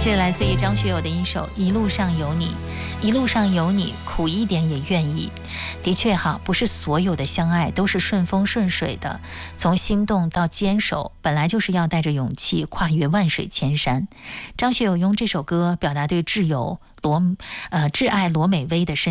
是来自于张学友的一首《一路上有你》，一路上有你，苦一点也愿意。的确哈，不是所有的相爱都是顺风顺水的，从心动到坚守，本来就是要带着勇气跨越万水千山。张学友用这首歌表达对挚爱罗美薇的深